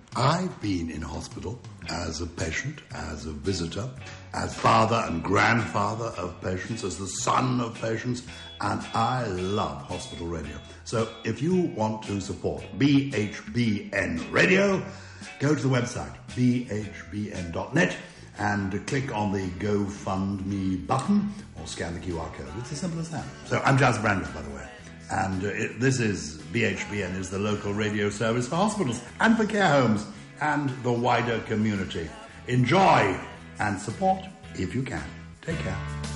I've been in hospital as a patient, as a visitor, as father and grandfather of patients, as the son of patients, and I love hospital radio. So if you want to support BHBN Radio, go to the website, bhbn.net, and click on the GoFundMe button or scan the QR code. It's as simple as that. So I'm Jazz Brandon, by the way. And this is BHBN, is the local radio service for hospitals and for care homes and the wider community. Enjoy and support if you can. Take care.